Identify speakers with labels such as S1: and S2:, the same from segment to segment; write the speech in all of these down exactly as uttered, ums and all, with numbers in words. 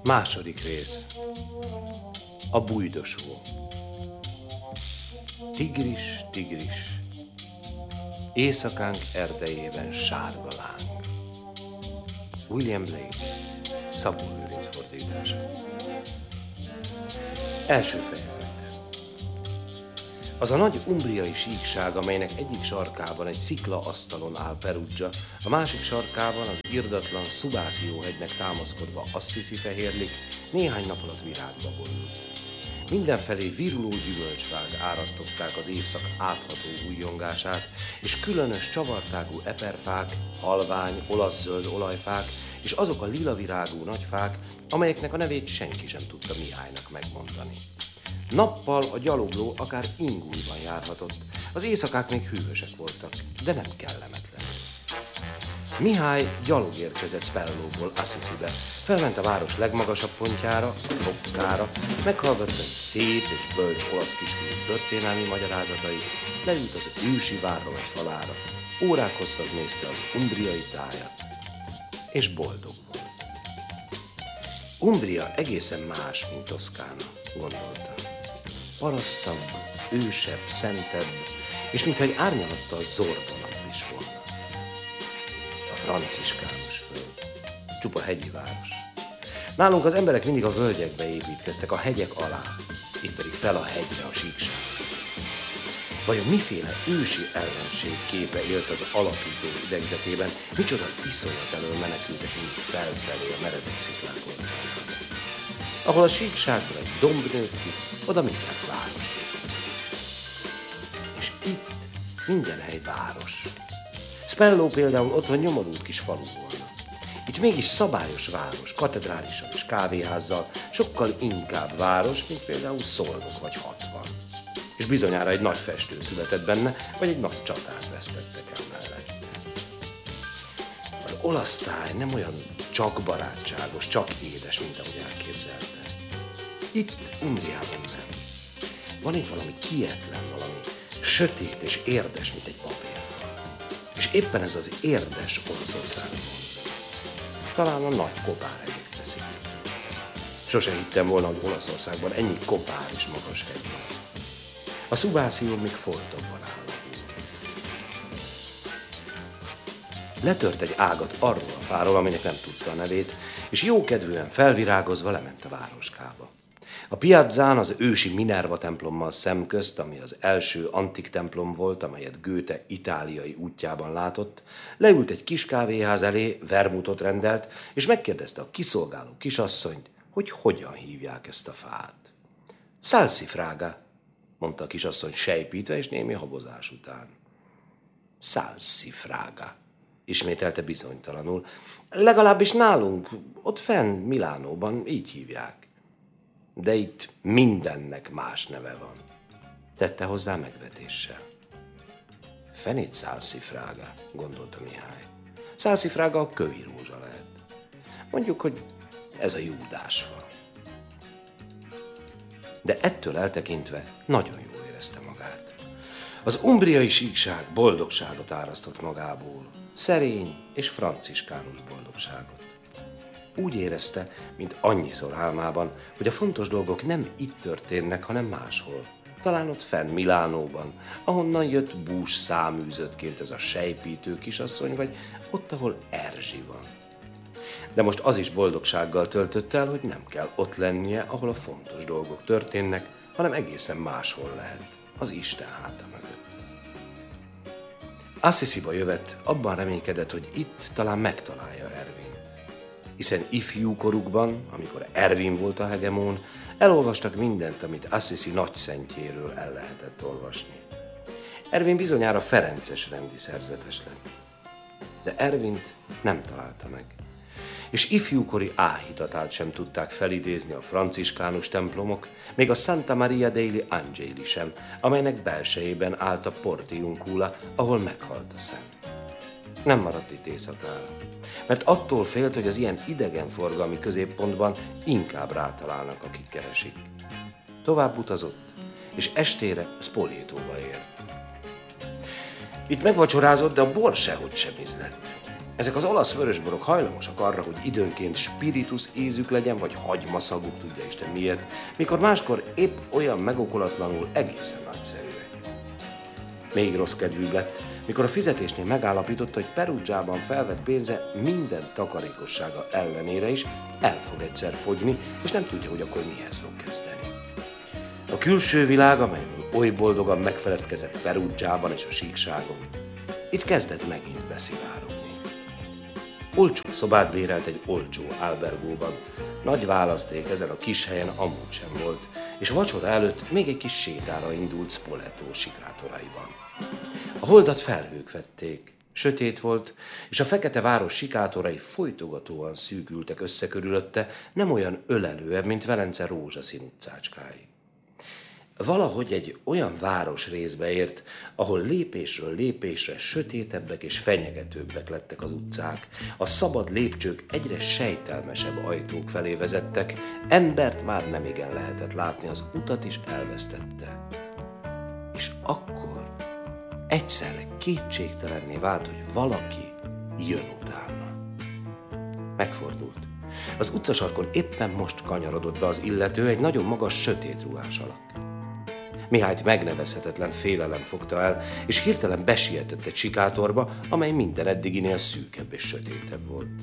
S1: Második rész. A bújdosó. Tigris, tigris, éjszakánk erdejében sárga láng. William Blake, Szabó Lőrinc fordítása. Első fejezet. Az a nagy umbriai síkság, amelynek egyik sarkában egy sziklaasztalon áll Perugia, a másik sarkában az irdatlan Szubáció-hegynek támaszkodva Assisi fehérlik, néhány nap alatt virágba borult. Mindenfelé viruló gyümölcsfák árasztották az évszak átható újjongását, és különös csavartágú eperfák, halvány, olasz-zöld olajfák, és azok a lilavirágú nagyfák, amelyeknek a nevét senki sem tudta Mihálynak megmondani. Nappal a gyalogló akár ingújban járhatott, az éjszakák még hűvösek voltak, de nem kellemetlenül. Mihály gyalog érkezett Spellóból Assisibe, felment a város legmagasabb pontjára, a Rockára, meghallgatta egy szép és bölcs olasz kisfiú történelmi magyarázatait, leült az ősi várról egy falára, órák hosszat nézte az umbriai tájat, és boldog volt. Umbria egészen más, mint Toszkána, gondolta. Parasztabb, ősebb, szentebb, és mintha egy árnyalatta a Zordonat is volna. A franciskánus föld, csupa hegyi város. Nálunk az emberek mindig a völgyekbe építkeztek, a hegyek alá, itt pedig fel a hegyre, a síkság. Vajon miféle ősi ellenség képe élt az alapító idegzetében, micsoda iszonyat elől menekültek mindig felfelé a meredek sziklák oldalán. Ahol a síkságból egy domb nőtt ki, oda mindjárt város épült. És itt minden hely város. Spelló például otthon nyomorult kis falu volna. Itt mégis szabályos város, katedrálissal és kávéházzal, sokkal inkább város, mint például Szolnok vagy hatvan. És bizonyára egy nagy festő született benne, vagy egy nagy csatát vesztettek el mellette. Az olasz táj nem olyan csak barátságos, csak édes, mint ahogy elképzelte. Itt Umbriában nem. Van itt valami kietlen, valami sötét és érdes, mint egy papírfa. És éppen ez az érdes Olaszország vonzó. Talán a nagy kopárhegyek teszik. Sose hittem volna, hogy Olaszországban ennyi kopár és magas hegy van. A Szubáció még foltokban áll. Letört egy ágat arról a fáról, aminek nem tudta a nevét, és jókedvűen felvirágozva lement a városkába. A piazzán az ősi Minerva templommal szemközt, ami az első antik templom volt, amelyet Goethe itáliai útjában látott, leült egy kis kávéház elé, vermutot rendelt, és megkérdezte a kiszolgáló kisasszonyt, hogy hogyan hívják ezt a fát. Salsifraga, mondta a kisasszony sejpítve és némi habozás után. Salsifraga, ismételte bizonytalanul. Legalábbis nálunk, ott fenn Milánóban így hívják. De itt mindennek más neve van, tette hozzá megvetéssel. Fenét Salsifraga, gondolta Mihály. Salsifraga a kövi rózsa lehet. Mondjuk, hogy ez a júdásfa. De ettől eltekintve nagyon jól érezte magát. Az umbriai síkság boldogságot árasztott magából, szerény és franciskánus boldogságot. Úgy érezte, mint annyiszor álmában, hogy a fontos dolgok nem itt történnek, hanem máshol. Talán ott fenn Milánóban, ahonnan jött bús száműzöttként ez a sejpítő kisasszony, vagy ott, ahol Erzsi van. De most az is boldogsággal töltött el, hogy nem kell ott lennie, ahol a fontos dolgok történnek, hanem egészen máshol lehet, az Isten háta mögött. Assisiba jövet, abban reménykedett, hogy itt talán megtalálja Ervin. Hiszen ifjú korukban, amikor Ervin volt a hegemón, elolvastak mindent, amit Assisi nagyszentjéről el lehetett olvasni. Ervin bizonyára ferences rendi szerzetes lett. De Ervint nem találta meg. És ifjúkori áhítatát sem tudták felidézni a franciskánus templomok, még a Santa Maria degli Angeli sem, amelynek belsejében állt a Portiuncula, ahol meghalt a szent. Nem maradt itt éjszakára, mert attól félt, hogy az ilyen idegenforgalmi középpontban inkább rátalálnak, akik keresik. Tovább utazott, és estére Spoletóba ért. Itt megvacsorázott, de a bor sehogy sem ízlett. Ezek az olasz vörösborok hajlamosak arra, hogy időnként spiritus ízük legyen, vagy hagymaszaguk, tudja Isten miért, mikor máskor épp olyan megokolatlanul egészen nagyszerűek. Még rossz kedvűbb lett, mikor a fizetésnél megállapította, hogy Perugiában felvett pénze minden takarékossága ellenére is el fog egyszer fogyni, és nem tudja, hogy akkor mihez fog kezdeni. A külső világ, amelyről oly boldogan megfeledkezett Perugiában és a síkságon, itt kezdett megint beszivárogni. Olcsó szobát bérelt egy olcsó albergóban. Nagy választék ezen a kis helyen amúgy sem volt, és vacsora előtt még egy kis sétára indult Spoleto sikátoraiban. A holdat felhők vették, sötét volt, és a fekete város sikátorai folytogatóan szűkültek össze körülötte, nem olyan ölelően, mint Velence rózsaszín utcácskái. Valahogy egy olyan városrészbe ért, ahol lépésről lépésre sötétebbek és fenyegetőbbek lettek az utcák. A szabad lépcsők egyre sejtelmesebb ajtók felé vezettek, embert már nem igen lehetett látni, az utat is elvesztette. És akkor egyszerre kétségtelenné vált, hogy valaki jön utána. Megfordult. Az utcasarkon éppen most kanyarodott be az illető, egy nagyon magas, sötét ruhás alak. Mihályt megnevezhetetlen félelem fogta el, és hirtelen besietett egy sikátorba, amely minden eddiginél szűkebb és sötétebb volt.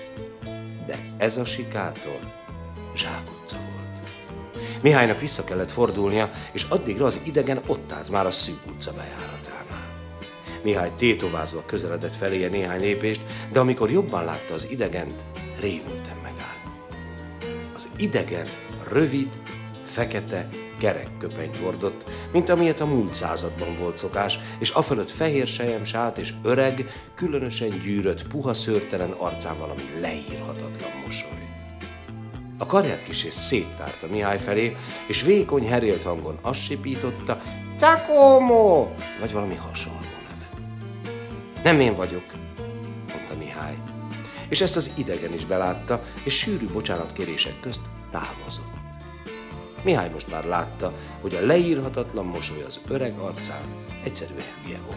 S1: De ez a sikátor zsákutca volt. Mihálynak vissza kellett fordulnia, és addigra az idegen ott állt már a szűk utca bejáratánál. Mihály tétovázva közeledett feléje néhány lépést, de amikor jobban látta az idegent, rémülten megállt. Az idegen rövid, fekete, kerek köpenyt hordott, mint amilyet a múlt században volt szokás, és afölött fehér selyemsát és öreg, különösen gyűrött, puha szőrtelen arcán valami leírhatatlan mosoly. A karját kissé széttárta Mihály felé, és vékony, herélt hangon azt sipította, Giacomo! Vagy valami hasonló nevet. Nem én vagyok, mondta Mihály. És ezt az idegen is belátta, és sűrű bocsánatkérések közt távozott. Mihály most már látta, hogy a leírhatatlan mosoly az öreg arcán egyszerűen hülye volt.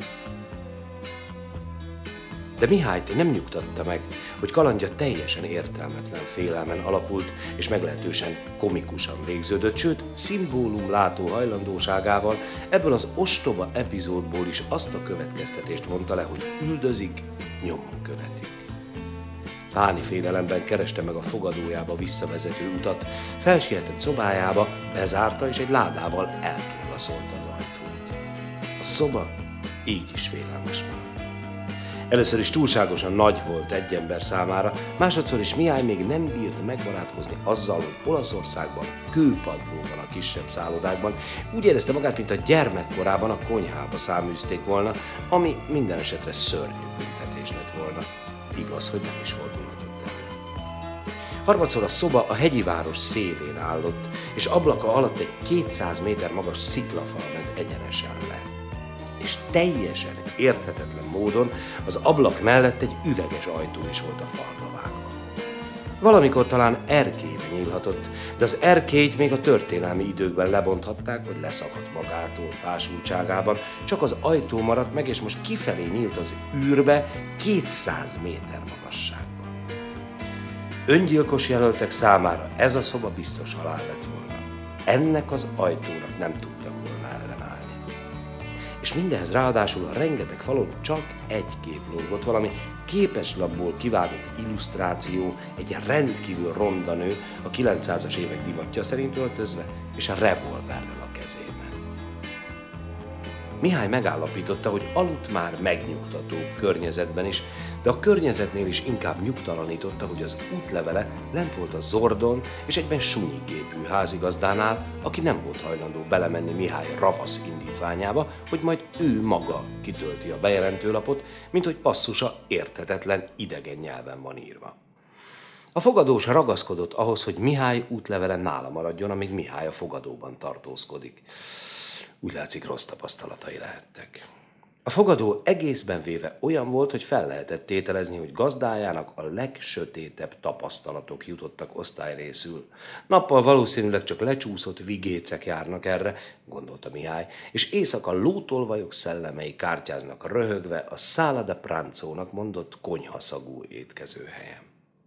S1: De Mihályt nem nyugtatta meg, hogy kalandja teljesen értelmetlen félelmen alapult, és meglehetősen komikusan végződött, sőt, szimbólumlátó hajlandóságával ebből az ostoba epizódból is azt a következtetést vonta le, hogy üldözik, nyomon követik. Páni félelemben kereste meg a fogadójába visszavezető utat, felsietett szobájába, bezárta és egy ládával eltorlaszolta az ajtót. A szoba így is félelmes maradt. Először is túlságosan nagy volt egy ember számára, másodszor is Mihály még nem bírt megbarátkozni azzal, hogy Olaszországban kőpadló van a kisebb szállodákban. Úgy érezte magát, mint a gyermekkorában a konyhába száműzték volna, ami minden esetre szörnyű büntetés lett volna. Igaz, hogy nem is fordulhatott elő. Harmadszor a szoba a hegyi város szélén állott, és ablaka alatt egy kétszáz méter magas sziklafal ment egyenesen le. És teljesen érthetetlen módon az ablak mellett egy üveges ajtó is volt a falba vágva. Valamikor talán erkélyre nyílhatott, de az erkélyt még a történelmi időkben lebonthatták, hogy leszakadt magától fásultságában, csak az ajtó maradt meg, és most kifelé nyílt az űrbe kétszáz méter magasságban. Öngyilkos jelöltek számára ez a szoba biztos halál lett volna. Ennek az ajtónak nem tudtak volna ellenállni. És mindehez ráadásul a rengeteg falon csak egy kép lógott, valami képeslapból kivágott illusztráció, egy rendkívül ronda nő, a kilencszázas évek divatja szerint öltözve, és a revolverrel a kezében. Mihály megállapította, hogy aludt már megnyugtató környezetben is, de a környezetnél is inkább nyugtalanította, hogy az útlevele lent volt a zordon és egyben sunyi képű házigazdánál, aki nem volt hajlandó belemenni Mihály ravasz indítványába, hogy majd ő maga kitölti a bejelentőlapot, mint hogy passzusa érthetetlen idegen nyelven van írva. A fogadós ragaszkodott ahhoz, hogy Mihály útlevele nála maradjon, amíg Mihály a fogadóban tartózkodik. Úgy látszik, rossz tapasztalatai lehettek. A fogadó egészben véve olyan volt, hogy fel lehetett tételezni, hogy gazdájának a legsötétebb tapasztalatok jutottak osztályrészül. Nappal valószínűleg csak lecsúszott vigécek járnak erre, gondolta Mihály, és éjszaka lótolvajok szellemei kártyáznak röhögve a Sala da Pranzónak mondott konyhaszagú étkezőhelyen.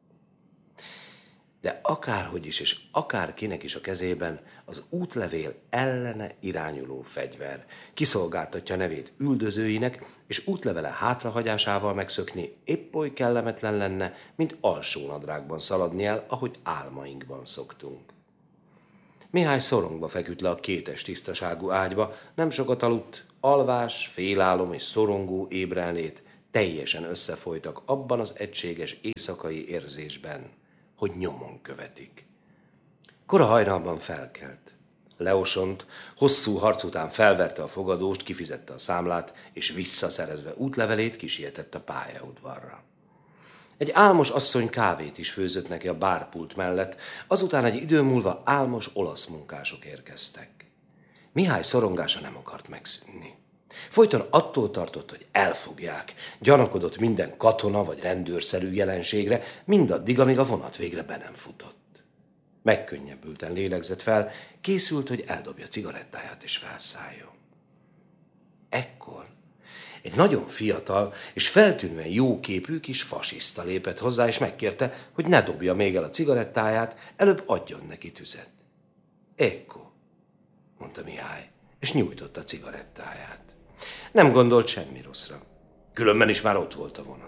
S1: De akárhogy is, és akárkinek is a kezében az útlevél ellene irányuló fegyver kiszolgáltatja nevét üldözőinek, és útlevele hátrahagyásával megszökni épp oly kellemetlen lenne, mint alsónadrágban szaladni el, ahogy álmainkban szoktunk. Mihály szorongva feküdt le a kétes tisztaságú ágyba, nem sokat aludt, alvás, félálom és szorongó ébrelnét teljesen összefolytak abban az egységes éjszakai érzésben, hogy nyomon követik. Kora hajnalban felkelt. Leosont, hosszú harc után felverte a fogadóst, kifizette a számlát, és visszaszerezve útlevelét kisietett a pályaudvarra. Egy álmos asszony kávét is főzött neki a bárpult mellett, azután egy idő múlva álmos olasz munkások érkeztek. Mihály szorongása nem akart megszűnni. Folyton attól tartott, hogy elfogják, gyanakodott minden katona vagy rendőrszerű jelenségre, mindaddig, amíg a vonat végre be nem futott. Megkönnyebbülten lélegzett fel, készült, hogy eldobja cigarettáját és felszálljon. Ekkor egy nagyon fiatal és feltűnően jóképű kis fasiszta lépett hozzá, és megkérte, hogy ne dobja még el a cigarettáját, előbb adjon neki tüzet. Ecco, mondta Mihály, és nyújtotta a cigarettáját. Nem gondolt semmi rosszra. Különben is már ott volt a vonat.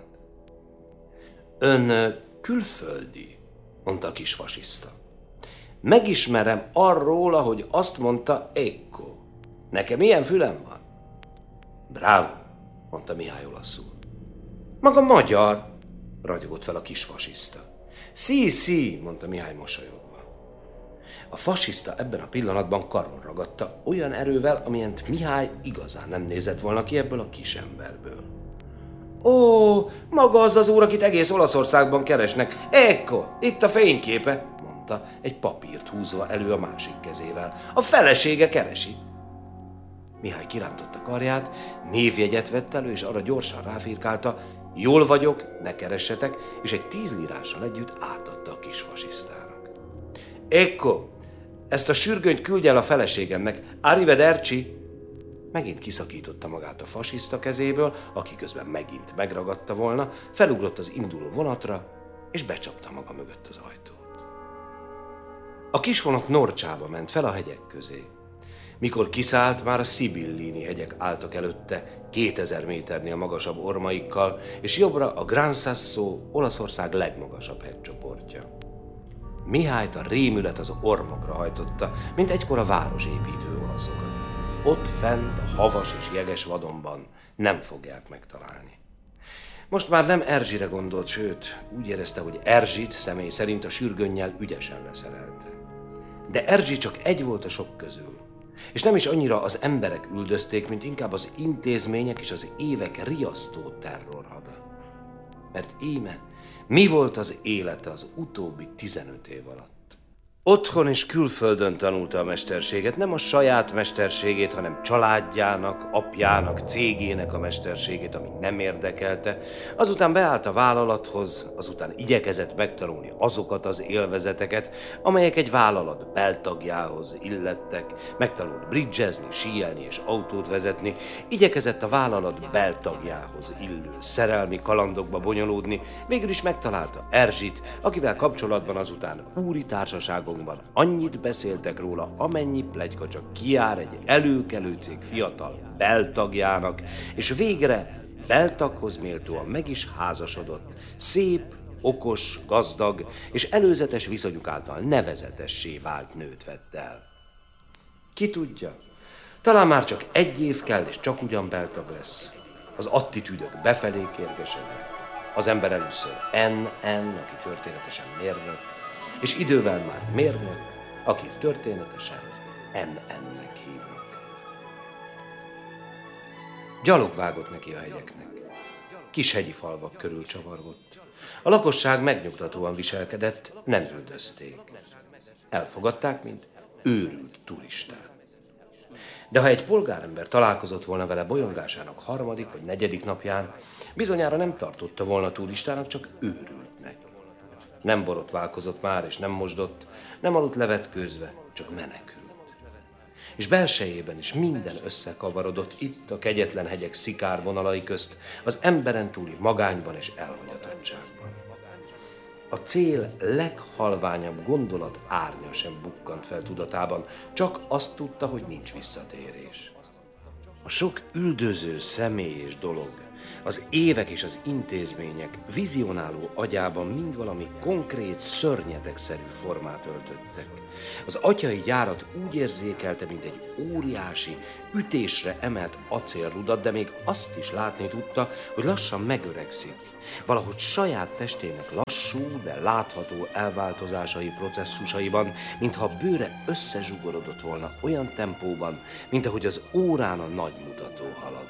S1: Ön külföldi, mondta a kis fasiszta. Megismerem arról, ahogy azt mondta Ecco. Nekem ilyen fülem van? Bravo, mondta Mihály olaszul. Maga magyar, ragyogott fel a kis fasiszta. Sí, sí, mondta Mihály mosolyogva. A fasiszta ebben a pillanatban karon ragadta olyan erővel, amilyent Mihály igazán nem nézett volna ki ebből a kis emberből. Ó, maga az az úr, akit egész Olaszországban keresnek. Ecco, itt a fényképe, mondta, egy papírt húzva elő a másik kezével. A felesége keresi. Mihály kirántotta karját, névjegyet vett elő, és arra gyorsan ráfirkálta, jól vagyok, ne keressetek, és egy tíz lirással együtt átadta a kis fasisztának. Ecco, ezt a sürgönyt küldj el a feleségemnek, arrivederci! Megint kiszakította magát a fasiszta kezéből, aki közben megint megragadta volna, felugrott az induló vonatra, és becsapta maga mögött az ajtót. A kis vonat Norcsába ment fel a hegyek közé. Mikor kiszállt, már a Szibillini hegyek álltak előtte, kétezer méternél magasabb ormaikkal, és jobbra a Gran Sasso, Olaszország legmagasabb hegycsoportja. Mihályt a rémület az ormokra hajtotta, mint egykor a városépítő olaszokat. Ott fent, a havas és jeges vadonban nem fogják megtalálni. Most már nem Erzsire gondolt, sőt, úgy érezte, hogy Erzsit személy szerint a sürgönnyel ügyesen leszerelte. De Erzsi csak egy volt a sok közül, és nem is annyira az emberek üldözték, mint inkább az intézmények és az évek riasztó terrorhada. Mert íme, mi volt az élete az utóbbi tizenöt év alatt? Otthon és külföldön tanulta a mesterséget, nem a saját mesterségét, hanem családjának, apjának, cégének a mesterségét, ami nem érdekelte. Azután beállt a vállalathoz, azután igyekezett megtanulni azokat az élvezeteket, amelyek egy vállalat beltagjához illettek, megtanult bridgezni, síelni és autót vezetni, igyekezett a vállalat beltagjához illő szerelmi kalandokba bonyolódni, végül is megtalálta Erzsit, akivel kapcsolatban azután úri társaságok annyit beszéltek róla, amennyi pletyka csak kijár egy előkelő cég fiatal beltagjának, és végre beltaghoz méltóan meg is házasodott, szép, okos, gazdag és előzetes viszonyuk által nevezetessé vált nőt vett el. Ki tudja, talán már csak egy év kell, és csak ugyan beltag lesz. Az attitűdök befelé kérgesednek. Az ember először en en, aki történetesen mérnök, és idővel már mérnök, akit történetesen en en-nek hívnak. Gyalog vágott neki a hegyeknek. Kis hegyi falvak körül csavargott. A lakosság megnyugtatóan viselkedett, nem üldözték. Elfogadták, mint őrült turistát. De ha egy polgárember találkozott volna vele bolyongásának harmadik vagy negyedik napján, bizonyára nem tartotta volna turistának, csak őrült meg. Nem borotválkozott már, és nem mosdott, nem aludt levetkőzve, csak menekült. És belsejében is minden összekavarodott itt a kegyetlen hegyek szikárvonalai közt, az emberen túli magányban és elhagyatottságban. A cél leghalványabb gondolat árnya sem bukkant fel tudatában, csak azt tudta, hogy nincs visszatérés. A sok üldöző személy és dolog, az évek és az intézmények vizionáló agyában mind valami konkrét, szörnyetegszerű formát öltöttek. Az atyai gyárat úgy érzékelte, mint egy óriási, ütésre emelt acélrudat, de még azt is látni tudta, hogy lassan megöregszik. Valahogy saját testének lassú, de látható elváltozásai processzusaiban, mintha a bőre összezsugorodott volna olyan tempóban, mint ahogy az órán a nagymutató halad.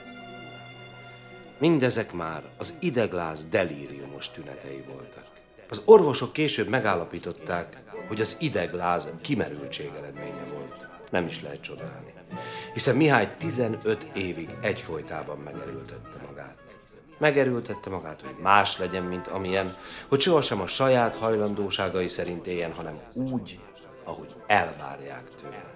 S1: Mindezek már az idegláz delíriumos tünetei voltak. Az orvosok később megállapították, hogy az idegláz kimerültség eredménye volt. Nem is lehet csodálni, hiszen Mihály tizenöt évig egyfolytában megerőltette magát. Megerőltette magát, hogy más legyen, mint amilyen, hogy sohasem a saját hajlandóságai szerint éljen, hanem úgy, ahogy elvárják tőle.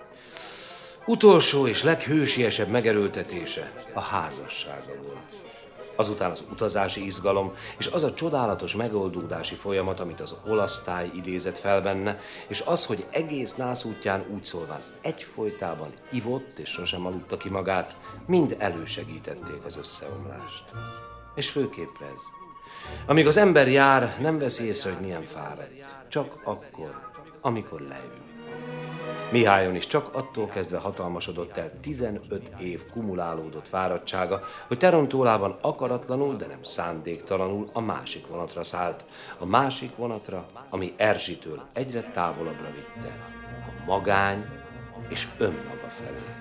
S1: Utolsó és leghősiesebb megerőltetése a házassága volt. Azután az utazási izgalom, és az a csodálatos megoldódási folyamat, amit az olasz táj idézett fel benne, és az, hogy egész nászútján úgy szólván egyfolytában ivott és sosem aludta ki magát, mind elősegítették az összeomlást. És főképp ez. Amíg az ember jár, nem veszi észre, hogy milyen fáradt. Csak akkor, amikor leül. Mihályon is csak attól kezdve hatalmasodott el tizenöt év kumulálódott fáradtsága, hogy Terontólában akaratlanul, de nem szándéktalanul a másik vonatra szállt. A másik vonatra, ami Erzsitől egyre távolabbra vitte. A magány és önmaga felé.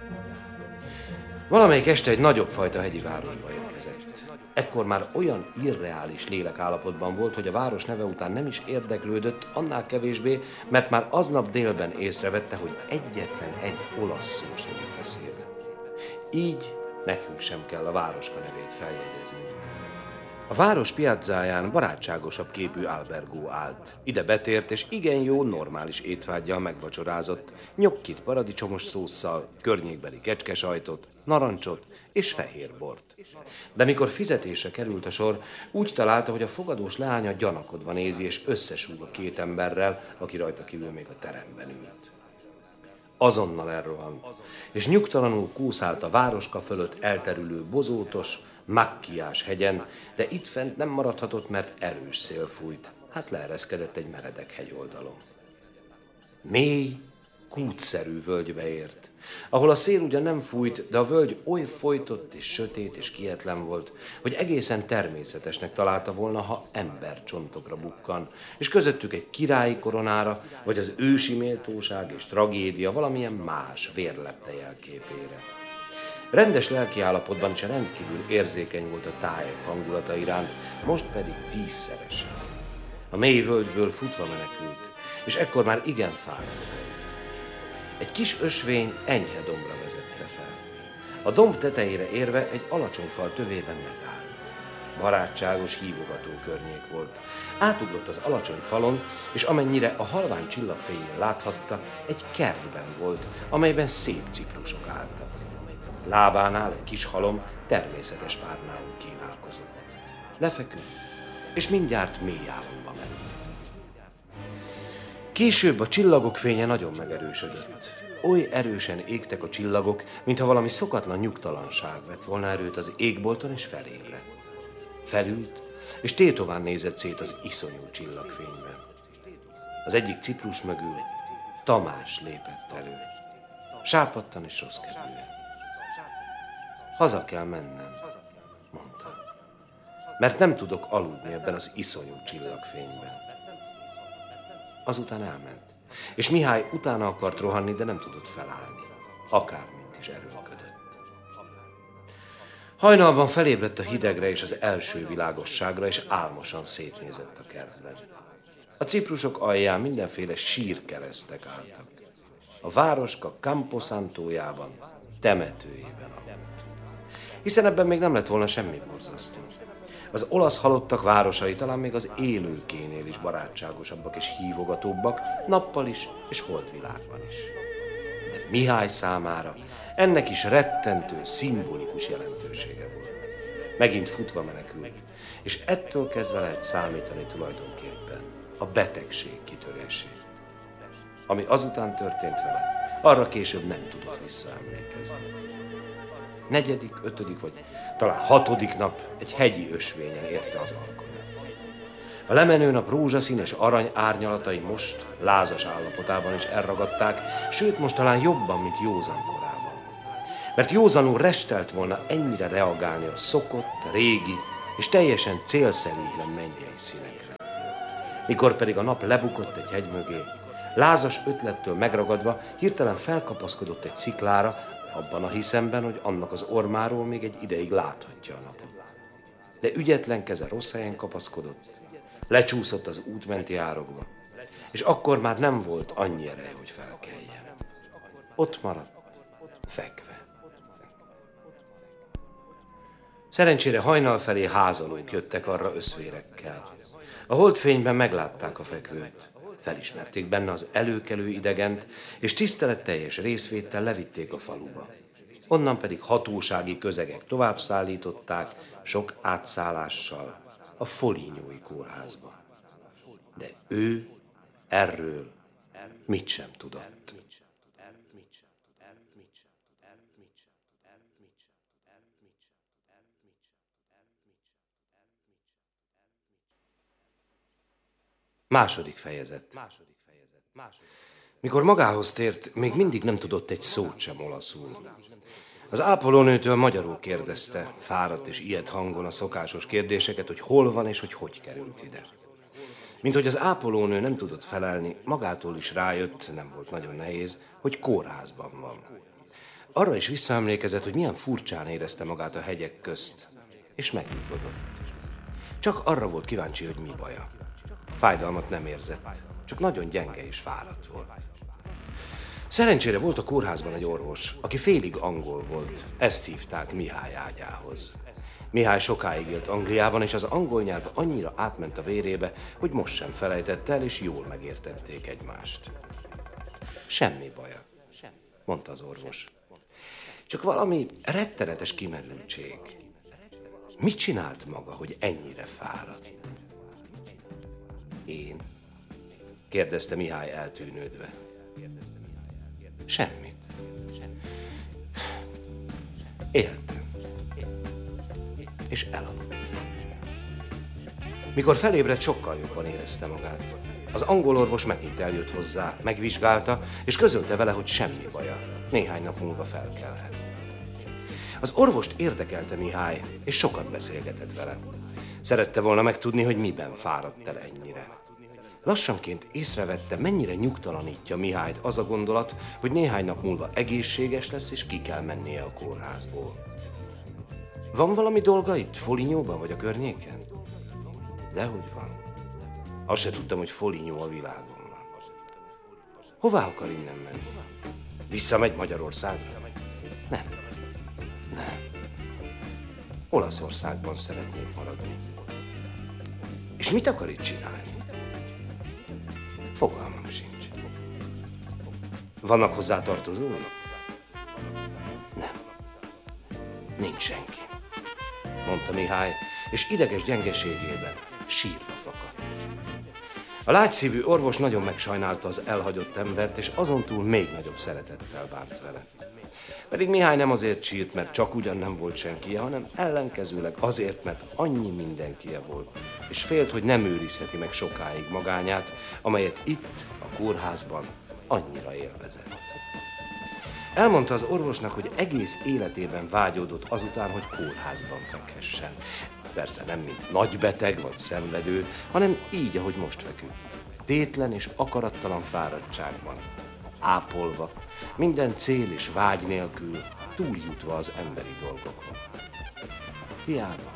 S1: Valamelyik este egy nagyobb fajta hegyi városba érkezett. Ekkor már olyan irreális lélekállapotban volt, hogy a város neve után nem is érdeklődött, annál kevésbé, mert már aznap délben észrevette, hogy egyetlen egy olasz szó sem jut eszébe. Így nekünk sem kell a városka nevét feljegyeznünk. A város piazzáján barátságosabb képű albergó állt. Ide betért, és igen jó, normális étvággyal megvacsorázott. Nyokkit paradicsomos szósszal, környékbeli kecskesajtot, narancsot és fehér bort. De mikor fizetésre került a sor, úgy találta, hogy a fogadós leánya gyanakodva nézi, és összesúg a két emberrel, aki rajta kívül még a teremben ült. Azonnal elrohant, és nyugtalanul kúszált a városka fölött elterülő bozótos, Macchiás hegyen, de itt fent nem maradhatott, mert erős szél fújt. Hát leereszkedett egy meredek hegyoldalon. Mély, kútszerű völgybe ért, ahol a szél ugyan nem fújt, de a völgy oly folytott és sötét és kietlen volt, hogy egészen természetesnek találta volna, ha embercsontokra bukkan, és közöttük egy királyi koronára, vagy az ősi méltóság és tragédia valamilyen más vérlepte jelképére. Rendes lelkiállapotban is rendkívül érzékeny volt a táj hangulata iránt, most pedig tízszeresen. A mély völgyből futva menekült, és ekkor már igen fáradt. Egy kis ösvény enyhe dombra vezette fel. A domb tetejére érve egy alacsony fal tövében megállt. Barátságos, hívogató környék volt. Átugrott az alacsony falon, és amennyire a halvány csillagfényen láthatta, egy kertben volt, amelyben szép ciprusok álltak. Lábánál egy kis halom természetes párnául kínálkozott. Lefeküdt, és mindjárt mély álomba merült. Később a csillagok fénye nagyon megerősödött. Oly erősen égtek a csillagok, mintha valami szokatlan nyugtalanság vett volna erőt az égbolton, és felébredt. Felült, és tétován nézett szét az iszonyú csillagfényben. Az egyik ciprus mögül Tamás lépett elő. Sápadtan és rossz kedvűen. Haza kell mennem, mondta, mert nem tudok aludni ebben az iszonyú csillagfényben. Azután elment, és Mihály utána akart rohanni, de nem tudott felállni, akármint is erőlködött. Hajnalban felébredt a hidegre és az első világosságra, és álmosan szétnézett a kertben. A ciprusok alján mindenféle sírkeresztek álltak. a városka Camposantójában, temetőjében aludt. Hiszen ebben még nem lett volna semmi borzasztó. Az olasz halottak városai talán még az élőkénél is barátságosabbak és hívogatóbbak, nappal is és holdvilágban is. De Mihály számára ennek is rettentő, szimbolikus jelentősége volt. Megint futva menekül, és ettől kezdve lehet számítani tulajdonképpen a betegség kitörését. Ami azután történt vele, arra később nem tudott visszaemlékezni. Negyedik, ötödik vagy talán hatodik nap egy hegyi ösvényen érte az alkonyat. A lemenő nap rózsaszín és arany árnyalatai most lázas állapotában is elragadták, sőt most talán jobban, mint józan korában. Mert józanul restelt volna ennyire reagálni a szokott, régi és teljesen célszerűtlen mennyei színekre. Mikor pedig a nap lebukott egy hegy mögé, lázas ötlettől megragadva hirtelen felkapaszkodott egy sziklára, abban a hiszemben, hogy annak az ormáról még egy ideig láthatja a napot. De ügyetlen keze rossz helyen kapaszkodott, lecsúszott az útmenti árokba, és akkor már nem volt annyi ereje, hogy felkeljen. Ott maradt, fekve. Szerencsére hajnal felé házalók jöttek arra öszvérekkel. A holdfényben meglátták a fekvőt, felismerték benne az előkelő idegent, és tiszteletteljes részvéttel levitték a faluba. Onnan pedig hatósági közegek tovább szállították, sok átszállással, a Folignyói kórházba. De ő erről mit sem tudott. Második fejezet. Mikor magához tért, még mindig nem tudott egy szót sem olaszul. Az ápolónőtől magyarul kérdezte, fáradt és ijedt hangon a szokásos kérdéseket, hogy hol van és hogy hogy került ide. Mint hogy az ápolónő nem tudott felelni, magától is rájött, nem volt nagyon nehéz, hogy kórházban van. Arra is visszaemlékezett, hogy milyen furcsán érezte magát a hegyek közt, és megnyugodott. Csak arra volt kíváncsi, hogy mi baja. Fájdalmat nem érzett, csak nagyon gyenge és fáradt volt. Szerencsére volt a kórházban egy orvos, aki félig angol volt, ezt hívták Mihály ágyához. Mihály sokáig élt Angliában, és az angol nyelv annyira átment a vérébe, hogy most sem felejtett el, és jól megértették egymást. Semmi baja, mondta az orvos. Csak valami rettenetes kimerültség. Mit csinált maga, hogy ennyire fáradt? Én? Kérdezte Mihály eltűnődve. Semmit. Éltem. És elaludt. Mikor felébredt, sokkal jobban érezte magát. Az angol orvos megint eljött hozzá, megvizsgálta, és közölte vele, hogy semmi baja. Néhány nap múlva felkelhet. Az orvost érdekelte Mihály, és sokat beszélgetett vele. Szerette volna megtudni, hogy miben fáradt el ennyire. Lassanként észrevette, mennyire nyugtalanítja Mihályt az a gondolat, hogy néhány nap múlva egészséges lesz, és ki kell mennie a kórházból. Van valami dolga itt, Folignyóban vagy a környéken? Dehogy van. Azt se tudtam, hogy Folignyó a világon van. Hová akar innen menni? Visszamegy Magyarországra? Nem. Nem. Olaszországban szeretnék maradni. És mit akar itt csinálni? Fogalmam sincs. Vannak hozzá tartozói? Nem. Nincs senki, mondta Mihály, és ideges gyengeségében sírva fakadt. A lágyszívű orvos nagyon megsajnálta az elhagyott embert, és azontúl még nagyobb szeretettel bánt vele. Pedig Mihály nem azért sírt, mert csak ugyan nem volt senkije, hanem ellenkezőleg azért, mert annyi mindenkije volt, és félt, hogy nem őrizheti meg sokáig magányát, amelyet itt, a kórházban annyira élvezett. Elmondta az orvosnak, hogy egész életében vágyódott azután, hogy kórházban fekhessen. Persze nem mint nagybeteg vagy szenvedő, hanem így, ahogy most feküdt. Tétlen és akarattalan fáradtságban. Ápolva, minden cél és vágy nélkül, túljutva az emberi dolgokon. Hiába.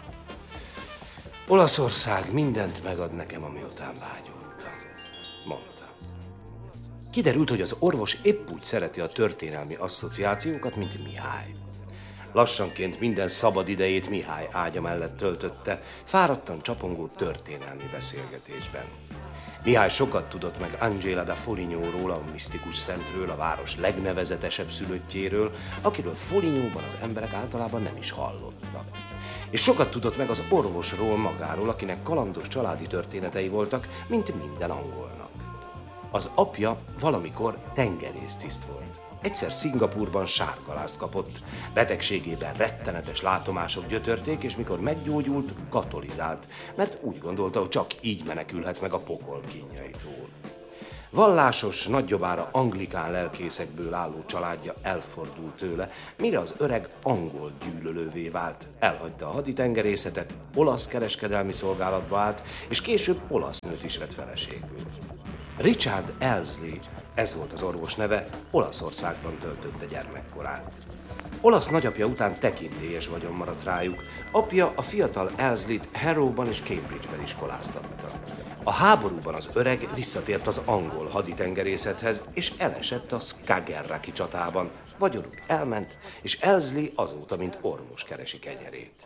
S1: Olaszország mindent megad nekem, ami után vágyódtam, mondta. Kiderült, hogy az orvos épp úgy szereti a történelmi asszociációkat, mint Mihály. Lassanként minden szabad idejét Mihály ágya mellett töltötte, fáradtan csapongó történelmi beszélgetésben. Mihály sokat tudott meg Angela da Folignyóról, a misztikus szentről, a város legnevezetesebb szülöttjéről, akiről Folignyóban az emberek általában nem is hallottak. És sokat tudott meg az orvosról magáról, akinek kalandos családi történetei voltak, mint minden angolnak. Az apja valamikor tengerésztiszt volt. Egyszer Szingapúrban sárgalászt kapott, betegségében rettenetes látomások gyötörték, és mikor meggyógyult, katolizált, mert úgy gondolta, hogy csak így menekülhet meg a pokol kínjaitól. Vallásos, nagyjobbára anglikán lelkészekből álló családja elfordult tőle, mire az öreg angol gyűlölővé vált. Elhagyta a haditengerészetet, olasz kereskedelmi szolgálatba állt, és később olasz nőt is vett feleségül. Richard Elsley, ez volt az orvos neve, Olaszországban töltötte gyermekkorát. Olasz nagyapja után tekintélyes vagyon maradt rájuk. Apja a fiatal Elsleyt Harrowban és Cambridge-ben iskoláztatta. A háborúban az öreg visszatért az angol haditengerészethez, és elesett a Skagerraki csatában. Vagyonuk elment, és Elsley azóta, mint orvos keresi kenyerét.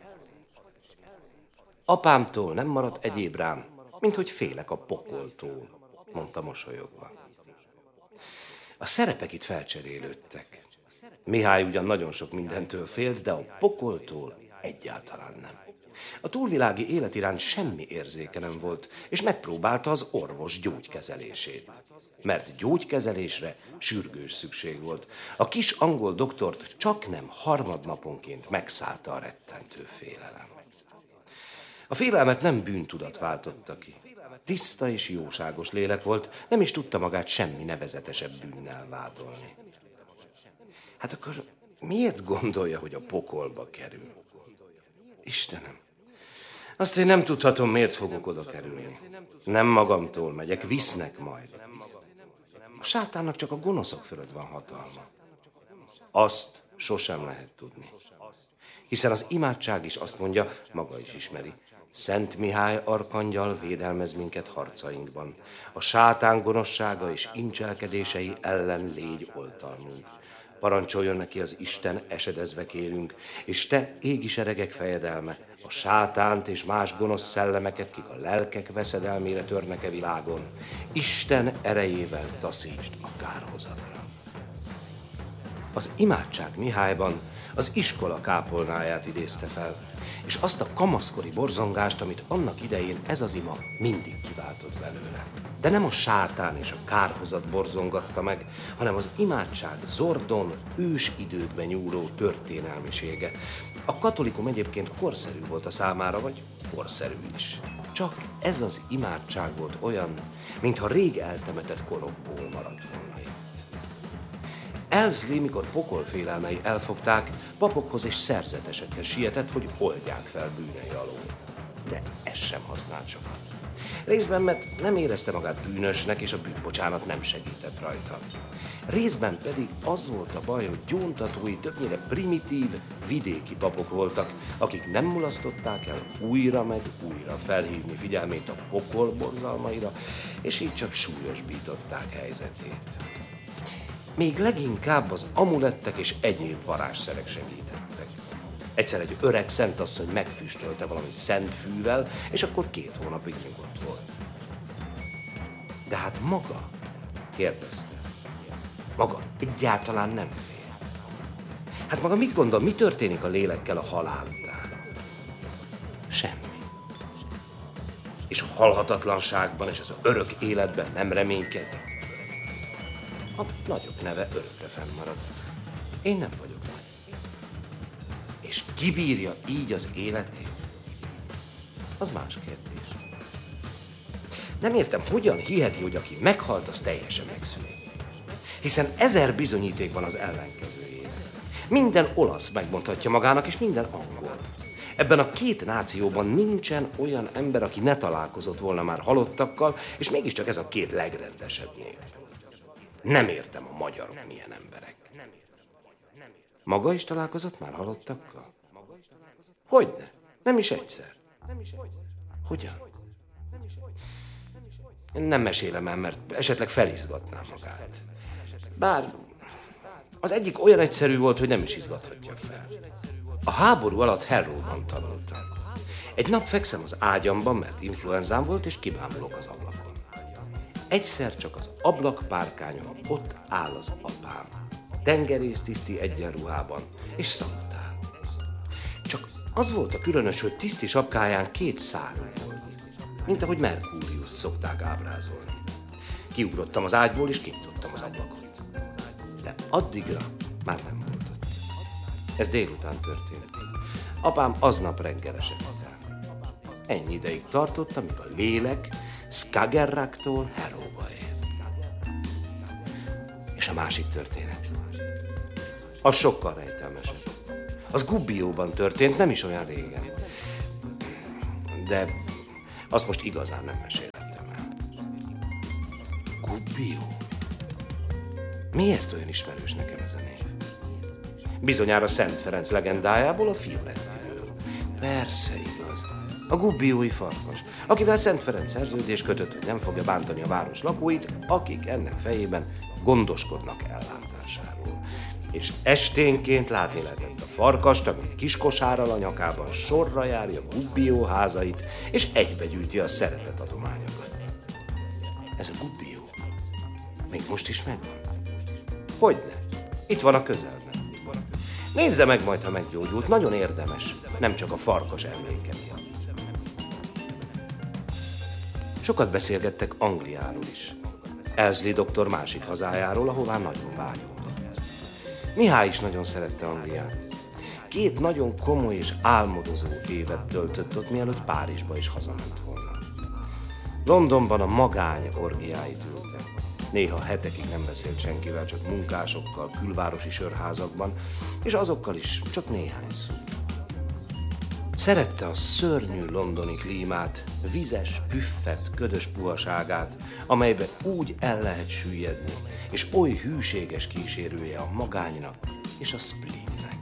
S1: Apámtól nem maradt egyéb rám, mint hogy félek a pokoltól, mondta mosolyogva. A szerepek itt felcserélődtek. Mihály ugyan nagyon sok mindentől félt, de a pokoltól egyáltalán nem. A túlvilági élet iránt semmi érzéke nem volt, és megpróbálta az orvos gyógykezelését. Mert gyógykezelésre sürgős szükség volt. A kis angol doktort csaknem harmadnaponként megszállta a rettentő félelem. A félelmet nem bűntudat váltotta ki. Tiszta és jóságos lélek volt, nem is tudta magát semmi nevezetesebb bűnnel vádolni. Hát akkor miért gondolja, hogy a pokolba kerül? Istenem, azt én nem tudhatom, miért fogok oda kerülni. Nem magamtól megyek, visznek majd. A sátánnak csak a gonoszok fölött van hatalma. Azt sosem lehet tudni. Hiszen az imádság is azt mondja, maga is ismeri. Szent Mihály arkangyal védelmez minket harcainkban. A sátán gonoszsága és incselkedései ellen légy oltalmunk. Parancsoljon neki az Isten, esedezve kérünk, és te, égi seregek fejedelme, a sátánt és más gonosz szellemeket, kik a lelkek veszedelmére törnek-e világon, Isten erejével taszítsd a kárhozatra. Az imádság Mihályban az iskola kápolnáját idézte fel, és azt a kamaszkori borzongást, amit annak idején ez az ima mindig kiváltott belőle. De nem a sátán és a kárhozat borzongatta meg, hanem az imádság zordon, ős időkben nyúló történelmisége. A katolikum egyébként korszerű volt a számára, vagy korszerű is. Csak ez az imádság volt olyan, mintha rég eltemetett korokból maradt volna itt. Elsley, mikor pokolfélelmei elfogták, papokhoz és szerzetesekhez sietett, hogy oldják fel bűnei alól. De ez sem használt sokat. Részben, mert nem érezte magát bűnösnek, és a bűnbocsánat nem segített rajta. Részben pedig az volt a baj, hogy gyóntatói többnyire primitív, vidéki papok voltak, akik nem mulasztották el újra meg újra felhívni figyelmét a pokol borzalmaira, és így csak súlyosbították helyzetét. Még leginkább az amulettek és egyéb varázsszerek segítettek. Egyszer egy öreg szentasszony megfüstölte valami szent fűvel, és akkor két hónapig nyugodt volt. De hát maga, kérdezte, maga egyáltalán nem fél. Hát maga mit gondol, mi történik a lélekkel a halál után? Semmi. És a halhatatlanságban és az örök életben nem reménykedik. A nagyok neve örökre fennmarad. Én nem vagyok nagy. És kibírja így az életét? Az más kérdés. Nem értem, hogyan hiheti, hogy aki meghalt, az teljesen megszűnik. Hiszen ezer bizonyíték van az ellenkezőjére. Minden olasz megmondhatja magának, és minden angol. Ebben a két nációban nincsen olyan ember, aki ne találkozott volna már halottakkal, és mégiscsak ez a két legrendesebb nép. Nem értem a magyarok milyen emberek. Maga is találkozott már halottakkal? Hogyne? Nem is egyszer. Hogyan? Nem mesélem el, mert esetleg felizgatná magát. Bár az egyik olyan egyszerű volt, hogy nem is izgathatja fel. A háború alatt Harrowban tanultam. Egy nap fekszem az ágyamban, mert influenzám volt, és kibámulok az ablakon. Egyszer csak az ablakpárkányon ott áll az apám, tengerésztiszti egyenruhában, és szalutál. Csak az volt a különös, hogy tiszti sapkáján két szárny volt, mint ahogy Merkúrius szokták ábrázolni. Kiugrottam az ágyból, és kinyitottam az ablakot. De addigra már nem volt ott. Ez délután történt. Apám aznap reggel esett el. Ennyi ideig tartott, amíg a lélek Skagerraktól Harrowba ért. És a másik történet. Az sokkal rejtelmesebb. Az Gubbióban történt, nem is olyan régen. De azt most igazán nem mesélhettem el. Gubbió? Miért olyan ismerős nekem ez a név? Bizonyára Szent Ferenc legendájából, a Fiorettiről. Persze igaz. A gubbiói farkas, akivel Szent Ferenc szerződés kötött, hogy nem fogja bántani a város lakóit, akik ennek fejében gondoskodnak ellátásáról. És esténként látni lehetett a farkast, amint kiskosárral a nyakában sorra járja a gubbió házait, és egybegyűjti a szeretetadományokat. Ez a gubbió még most is megvan? Hogyne? Itt van a közelben. Nézze meg majd, ha meggyógyult, nagyon érdemes, nem csak a farkas emléke miatt. Sokat beszélgettek Angliáról is. Elsley doktor másik hazájáról, ahová nagyon vágyódott. Mihály is nagyon szerette Angliát. Két nagyon komoly és álmodozó évet töltött ott, mielőtt Párizsba is hazament volna. Londonban a magány orgiáit ülte. Néha hetekig nem beszélt senkivel, csak munkásokkal, külvárosi sörházakban, és azokkal is csak néhány szó. Szerette a szörnyű londoni klímát, vizes, püffett, ködös puhaságát, amelyben úgy el lehet süllyedni, és oly hűséges kísérője a magánynak és a spleennek.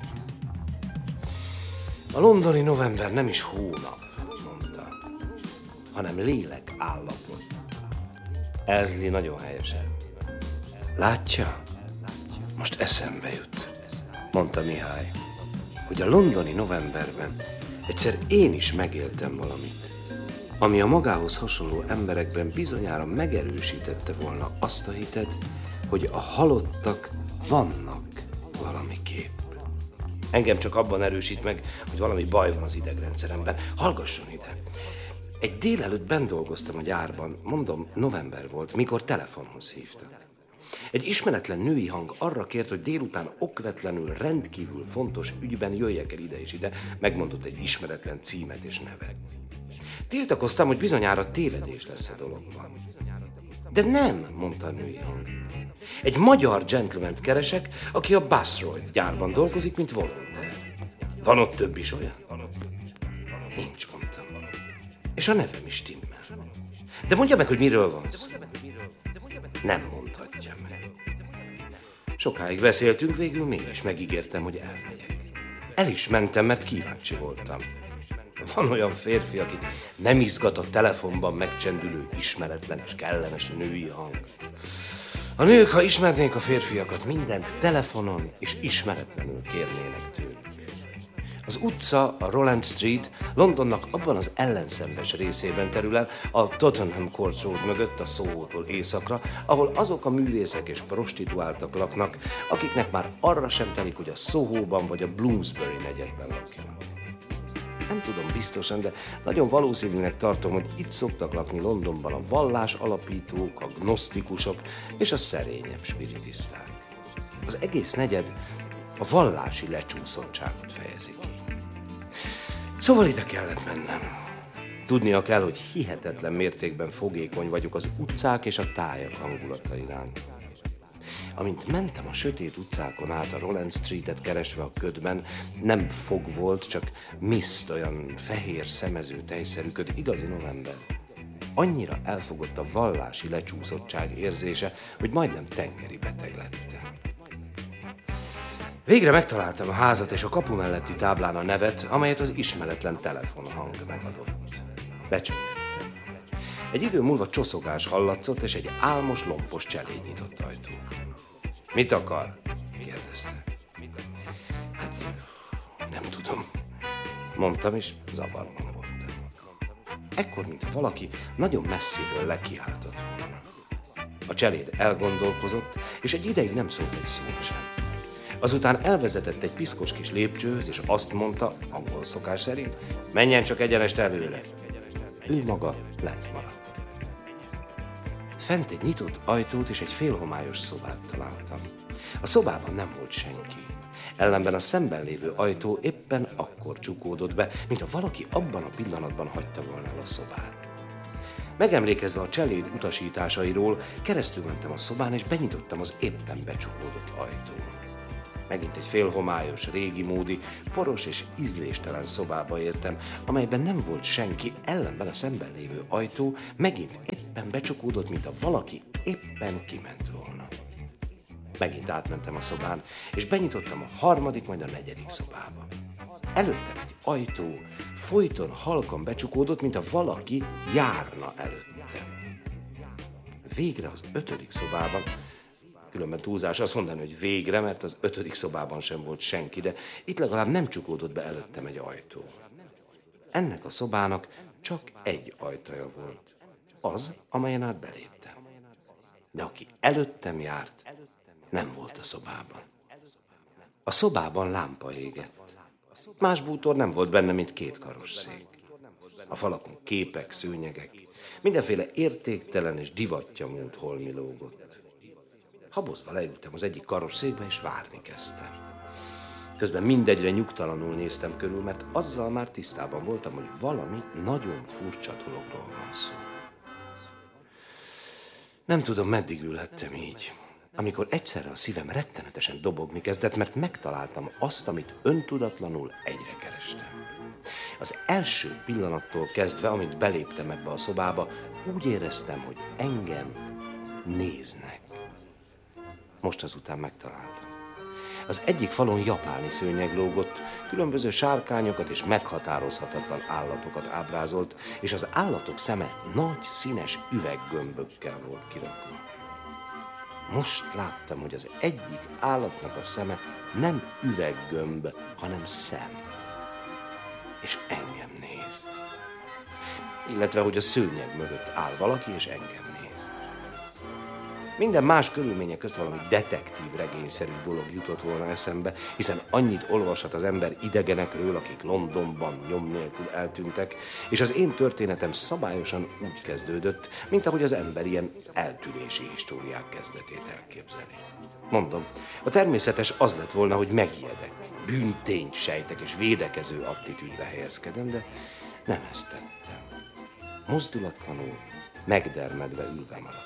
S1: A londoni november nem is hónap, mondta, hanem lélek állapot. Elsley nagyon helyesen. Látja, most eszembe jut, mondta Mihály, hogy a londoni novemberben egyszer én is megéltem valamit, ami a magához hasonló emberekben bizonyára megerősítette volna azt a hitet, hogy a halottak vannak valamiképp. Engem csak abban erősít meg, hogy valami baj van az idegrendszeremben. Hallgasson ide! Egy délelőtt benn dolgoztam a gyárban, mondom, november volt, mikor telefonhoz hívtak. Egy ismeretlen női hang arra kért, hogy délután okvetlenül rendkívül fontos ügyben jöjjek el ide és ide, megmondott egy ismeretlen címet és nevet. Tiltakoztam, hogy bizonyára tévedés lesz a dologban. De nem, mondta a női hang. Egy magyar gentlemant keresek, aki a Basroyd gyárban dolgozik, mint volonter. Van ott több is olyan? Nincs, mondtam. És a nevem is stimmel. De mondja meg, hogy miről van szó. Nem mondhatja meg. Sokáig beszéltünk, végül mégis megígértem, hogy elmegyek. El is mentem, mert kíváncsi voltam. Van olyan férfi, akit nem izgat a telefonban megcsendülő ismeretlen és kellemes női hang. A nők, ha ismernék a férfiakat, mindent telefonon és ismeretlenül kérnének tőlük. Az utca, a Roland Street, Londonnak abban az ellenszenves részében terül el, a Tottenham Court Road mögött a Soho-tól északra, ahol azok a művészek és prostituáltak laknak, akiknek már arra sem telik, hogy a Soho-ban vagy a Bloomsbury negyedben lakjanak. Nem tudom biztosan, de nagyon valószínűnek tartom, hogy itt szoktak lakni Londonban a vallás alapítók, a gnosztikusok és a szerényebb spiritiszták. Az egész negyed a vallási lecsúszottságot fejezi ki. Szóval ide kellett mennem. Tudnia kell, hogy hihetetlen mértékben fogékony vagyok az utcák és a tájak hangulata iránt. Amint mentem a sötét utcákon át a Roland Streetet keresve a ködben, nem fog volt, csak mist, olyan fehér szemező tejszerű köd, igazi november. Annyira elfogott a vallási lecsúszottság érzése, hogy majdnem tengeri beteg lettem. Végre megtaláltam a házat és a kapu melletti táblán a nevet, amelyet az ismeretlen telefonhang megadott. Becsöngettem. Egy idő múlva csoszogás hallatszott, és egy álmos, lompos cseléd nyitott ajtó. Mit akar? Kérdezte. Hát, nem tudom, mondtam, és zavarban voltam. Ekkor, mintha valaki nagyon messziről lekiáltott volna. A cseléd elgondolkozott, és egy ideig nem szólt egy szót sem. Azután elvezetett egy piszkos kis lépcsőhöz, és azt mondta, angol szokás szerint, menjen csak egyenest előre. Ő maga lent maradt. Fent egy nyitott ajtót és egy félhomályos szobát találtam. A szobában nem volt senki. Ellenben a szemben lévő ajtó éppen akkor csukódott be, mint ha valaki abban a pillanatban hagyta volna el a szobát. Megemlékezve a cseléd utasításairól, keresztül mentem a szobán, és benyitottam az éppen becsukódott ajtón. Megint egy félhomályos, régi módi, poros és ízléstelen szobába értem, amelyben nem volt senki, ellenben a szemben lévő ajtó megint éppen becsukódott, mint ha valaki éppen kiment volna. Megint átmentem a szobán, és benyitottam a harmadik, majd a negyedik szobába. Előttem egy ajtó folyton halkan becsukódott, mint ha valaki járna előttem. Végre az ötödik szobában, különben túlzás azt mondani, hogy végre, mert az ötödik szobában sem volt senki, de itt legalább nem csukódott be előttem egy ajtó. Ennek a szobának csak egy ajtaja volt, az, amelyen át beléptem. De aki előttem járt, nem volt a szobában. A szobában lámpa égett. Más bútor nem volt benne, mint két karosszék. A falakon képek, szőnyegek, mindenféle értéktelen és divatja múlt holmi lógott. Habozva leültem az egyik karosszékbe, és várni kezdtem. Közben mindegyre nyugtalanul néztem körül, mert azzal már tisztában voltam, hogy valami nagyon furcsa dologról van szó. Nem tudom, meddig ülhettem így, amikor egyszerre a szívem rettenetesen dobogni kezdett, mert megtaláltam azt, amit öntudatlanul egyre kerestem. Az első pillanattól kezdve, amint beléptem ebbe a szobába, úgy éreztem, hogy engem néznek. Most azután megtaláltam. Az egyik falon japáni szőnyeg lógott, különböző sárkányokat és meghatározhatatlan állatokat ábrázolt, és az állatok szeme nagy, színes üveggömbökkel volt kirakva. Most láttam, hogy az egyik állatnak a szeme nem üveggömb, hanem szem. És engem néz. Illetve, hogy a szőnyeg mögött áll valaki, és engem néz. Minden más körülmények közt valami detektív regényszerű dolog jutott volna eszembe, hiszen annyit olvashat az ember idegenekről, akik Londonban nyom nélkül eltűntek, és az én történetem szabályosan úgy kezdődött, mint ahogy az ember ilyen eltűnési históriák kezdetét elképzeli. Mondom, a természetes az lett volna, hogy megijedek, bűntényt sejtek és védekező attitűdbe helyezkedem, de nem ezt tettem. Mozdulatlanul, megdermedve ülve maradtam.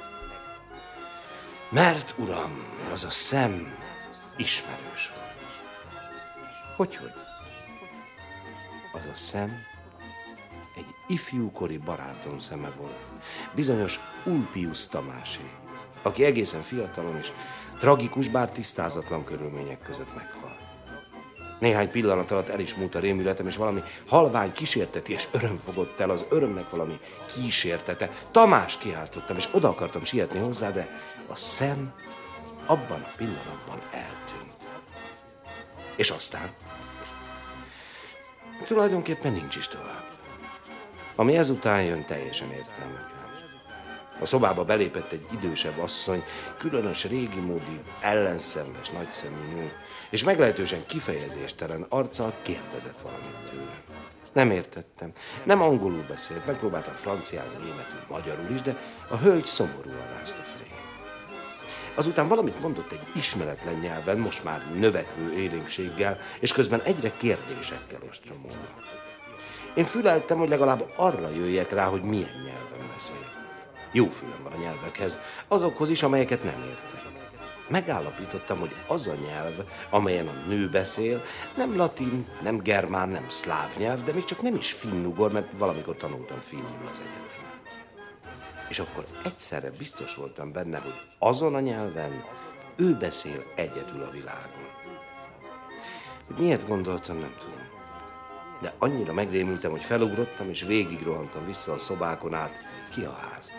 S1: Mert, uram, az a szem ismerős volt. Hogyhogy? Az a szem egy ifjúkori barátom szeme volt, bizonyos Ulpius Tamásé, aki egészen fiatalon és tragikus, bár tisztázatlan körülmények között meghalt. Néhány pillanat alatt el is múlt a rémületem, és valami halvány kísérteties öröm fogott el, az örömnek valami kísértete. Tamás, kiáltottam, és oda akartam sietni hozzá, de a szem abban a pillanatban eltűnt. És aztán? Tulajdonképpen nincs is tovább. Ami ezután jön, teljesen értelmetlen. A szobába belépett egy idősebb asszony, különös régi módi, ellenszenves, nagyszemű nő, és meglehetősen kifejezéstelen arccal kérdezett valamit tőlem. Nem értettem, nem angolul beszélt, megpróbáltam franciául, németül, magyarul is, de a hölgy szomorúan rázta fejét. Azután valamit mondott egy ismeretlen nyelven, most már növekvő élénkséggel, és közben egyre kérdésekkel ostromolva. Én füleltem, hogy legalább arra jöjjek rá, hogy milyen nyelven beszél. Jó fülem van a nyelvekhez, azokhoz is, amelyeket nem értek. Megállapítottam, hogy az a nyelv, amelyen a nő beszél, nem latin, nem germán, nem szláv nyelv, de még csak nem is finnugor, mert valamikor tanultam finnul az egyetemen. És akkor egyszerre biztos voltam benne, hogy azon a nyelven ő beszél egyedül a világon. Hogy miért gondoltam, nem tudom. De annyira megrémültem, hogy felugrottam, és végigrohantam vissza a szobákon át, ki a házban.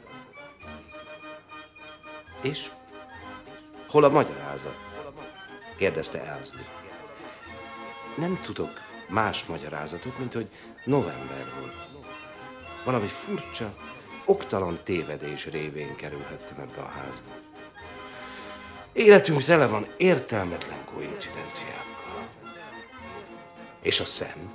S1: És hol a magyarázat? Kérdezte Elsley. Nem tudok más magyarázatot, mint hogy november volt. Valami furcsa, oktalan tévedés révén kerülhettem ebbe a házba. Életünk tele van értelmetlen koincidenciákkal. És a szem?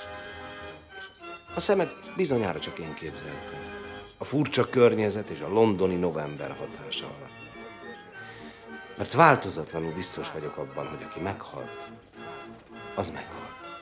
S1: A szemet bizonyára csak én képzeltem. A furcsa környezet és a londoni november hatása alatt. Mert változatlanul biztos vagyok abban, hogy aki meghalt, az meghalt.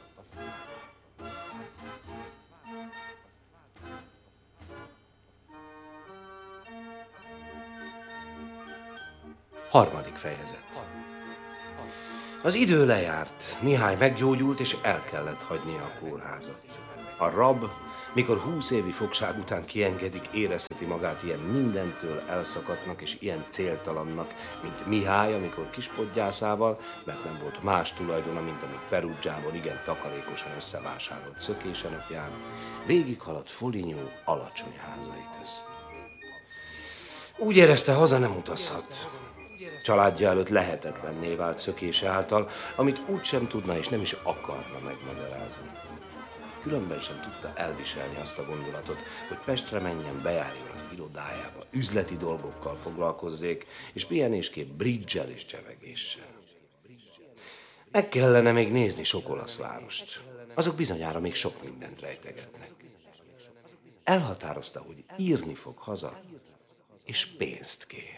S1: Harmadik fejezet. Az idő lejárt, Mihály meggyógyult, és el kellett hagynia a kórházat. A rab, mikor húsz évi fogság után kiengedik, érezheti magát ilyen mindentől elszakadtnak és ilyen céltalannak, mint Mihály, amikor kispodgyászával, mert nem volt más tulajdona, mint amit Perugiában igen takarékosan összevásárolt szökésenapján, végighaladt Foligno alacsony házai közt. Úgy érezte, haza nem utazhat. Családja előtt lehetetlenné vált szökése által, amit úgysem tudna és nem is akarna megmagyarázni. Különben sem tudta elviselni azt a gondolatot, hogy Pestre menjen, bejárjon az irodájába, üzleti dolgokkal foglalkozzék, és pihenésképp bridge-el és csevegéssel. Meg kellene még nézni sok olasz várost. Azok bizonyára még sok mindent rejtegetnek. Elhatározta, hogy írni fog haza, és pénzt kér.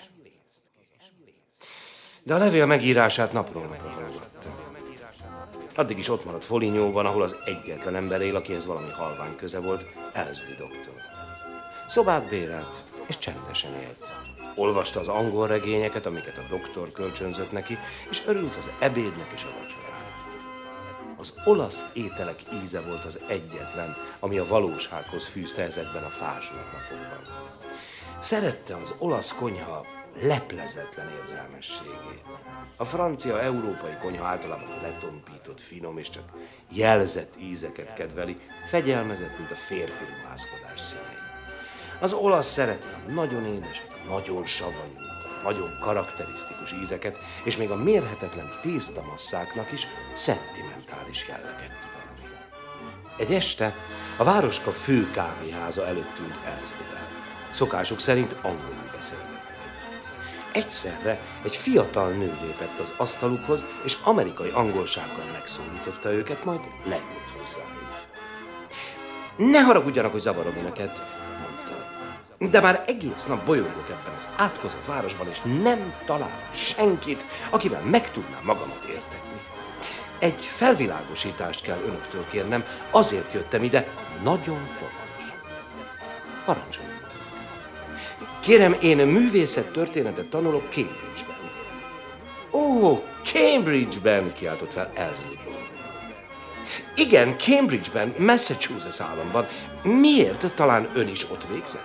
S1: De a levél megírását napról napra hallgatta. Addig is ott maradt Folignóban, ahol az egyetlen ember él, akihez valami halvány köze volt, Elsley doktor. Szobát bérelt, és csendesen élt. Olvasta az angol regényeket, amiket a doktor kölcsönzött neki, és örült az ebédnek és a vacsorának. Az olasz ételek íze volt az egyetlen, ami a valósághoz fűzte ezekben a fázsult napokban. Szerette az olasz konyha leplezetlen érzelmességét. A francia európai konyha általában letompított, finom és csak jelzett ízeket kedveli, fegyelmezett, mint a férfi ruházkodás színei. Az olasz szereti a nagyon édes, a nagyon savanyú, a nagyon karakterisztikus ízeket, és még a mérhetetlen tésztamasszáknak is szentimentális jelleget tud adni. Egy este a városka fő kávéháza előtt ült Elsleyvel. Szokásuk szerint angolul beszélgettek. Egyszerre egy fiatal nő lépett az asztalukhoz, és amerikai angolsággal megszólította őket, majd leült hozzájuk. Ne haragudjanak, hogy zavarom önöket, mondta. De már egész nap bolyongok ebben az átkozott városban, és nem találok senkit, akivel meg tudnám magamat értetni. Egy felvilágosítást kell önöktől kérnem, azért jöttem ide, nagyon fontos. Parancsoljon. Kérem, én művészettörténetet tanulok Cambridge-ben. Ó, Cambridge-ben, kiáltott fel Elsley. Igen, Cambridge-ben, Massachusetts államban. Miért? Talán ön is ott végzett?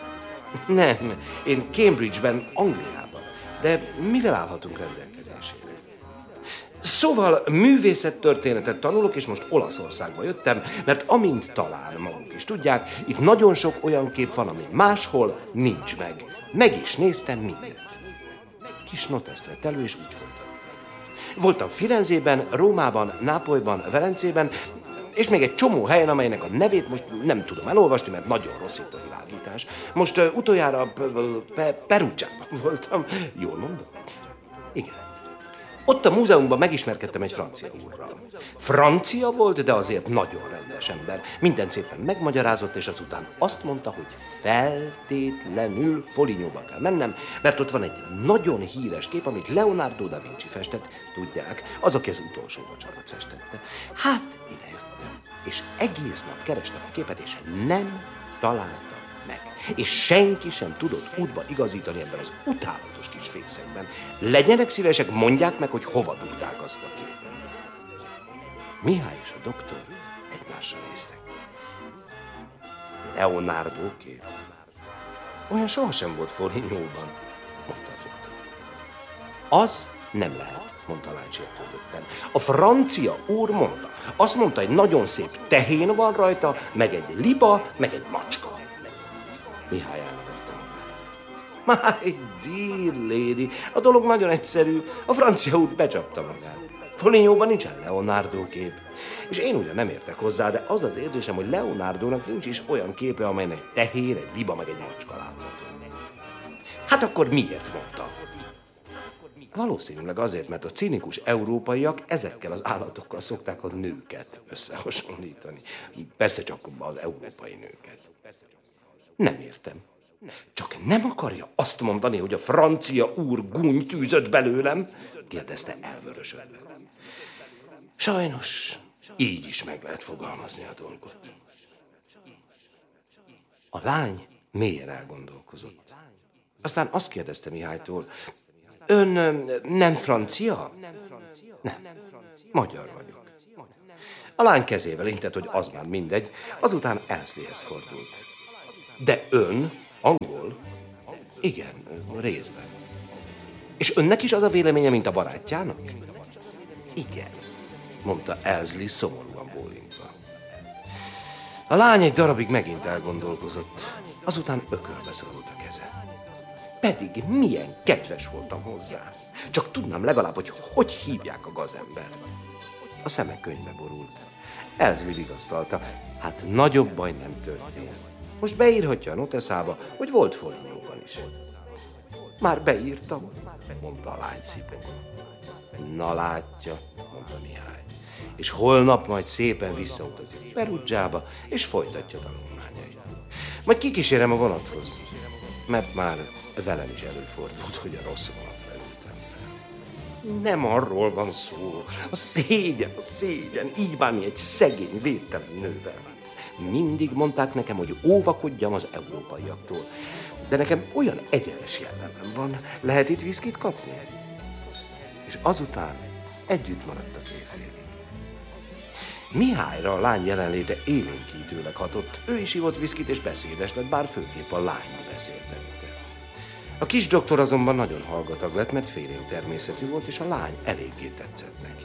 S1: Nem, én Cambridge-ben, Angliában. De mivel állhatunk rendelkezésére? Szóval művészettörténetet tanulok, és most Olaszországba jöttem, mert amint talán maguk is tudják, itt nagyon sok olyan kép van, ami máshol nincs meg. Meg is néztem mindent. Kis noteszt vett elő, és úgy folytatta. Voltam Firenzében, Rómában, Nápolyban, Velencében, és még egy csomó helyen, amelynek a nevét most nem tudom elolvasni, mert nagyon rossz itt a világítás. Most uh, utoljára Perugiában voltam. Jól mondom? Igen. Ott a múzeumban megismerkedtem egy francia úrral. Francia volt, de azért nagyon rendes ember. Minden szépen megmagyarázott, és azután azt mondta, hogy feltétlenül Folignóba kell mennem, mert ott van egy nagyon híres kép, amit Leonardo da Vinci festett. Tudják, az, aki az utolsó vacsorát festette. Hát, ide jöttem, és egész nap kerestem a képet, és nem találtam meg. És senki sem tudott útba igazítani ebben az utálatos kis fészekben. Legyenek szívesek, mondják meg, hogy hova dugták azt a képet. Mihály és a doktor egymásra néztek. Leonardo kép. Olyan sohasem volt Folignóban, mondta a doktor. Az nem lehet, mondta a lány sértődötten. A francia úr mondta. Azt mondta, egy nagyon szép tehén van rajta, meg egy liba, meg egy macska. Mihály elnevettem magát. My dear lady, a dolog nagyon egyszerű. A francia út becsapta magát. Folignyóban nincsen Leonardo kép. És én ugyan nem értek hozzá, de az az érzésem, hogy Leonardónak nincs is olyan képe, amelyen egy tehér, egy liba, meg egy macska látható. Hát akkor miért mondta? Valószínűleg azért, mert a cinikus európaiak ezekkel az állatokkal szokták a nőket összehasonlítani. Persze csak az európai nőket. Nem értem. Csak nem akarja azt mondani, hogy a francia úr gúny tűzött belőlem? Kérdezte elvörösödve. Sajnos, így is meg lehet fogalmazni a dolgot. A lány mélyen elgondolkozott. Aztán azt kérdezte Mihálytól, ön nem francia? Nem, magyar vagyok. A lány kezével intett, hogy az már mindegy, azután Elsleyhez fordult. De ön angol? Igen, részben. És önnek is az a véleménye, mint a barátjának? Igen, mondta Elsley szomorúan bólintva. A lány egy darabig megint elgondolkozott, azután ökölbe szorult a keze. Pedig milyen kedves voltam hozzá. Csak tudnám legalább, hogy hogy hívják a gazembert. A szeme könyvbe borult. Elsley vigasztalta, hát nagyobb baj nem történt. Most beírhatja a noteszába, hogy volt Folignyóban is. Már beírtam, mondta a lány szipogva. Na látja, mondta Mihály, és holnap majd szépen visszautazik Perugiába, és folytatja tanulmányait. Majd kikísérem a vonathoz, mert már velem is előfordult, hogy a rossz vonatra ültem fel. Nem arról van szó, a szégyen, a szégyen, így bánni egy szegény, védtelen nővel. Mindig mondták nekem, hogy óvakodjam az európaiaktól, de nekem olyan egyenes jellemem van, lehet itt viszkit kapni? És azután együtt maradtak éjfélig. Mihályra a lány jelenléte élénkítőleg hatott, ő is ivott viszkit és beszédes lett, bár főképp a lány beszéltette. A kis doktor azonban nagyon hallgatag lett, mert félénk természetű volt, és a lány eléggé tetszett neki.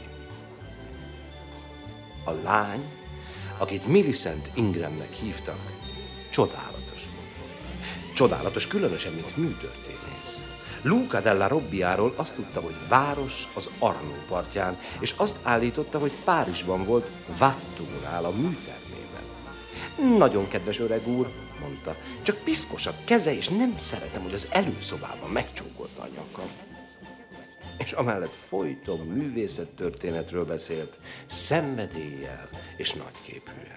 S1: A lány, akit Millicent Ingramnek hívtak, csodálatos volt. Csodálatos, különösen, mint műtörténész. Luca della Robbiáról azt tudta, hogy város az Arno partján, és azt állította, hogy Párizsban volt Watturnál a műtermében. Nagyon kedves öreg úr, mondta, csak piszkos a keze, és nem szeretem, hogy az előszobában megcsókolta a nyakam. És amellett folyton művészettörténetről beszélt, szenvedéllyel és nagyképűen.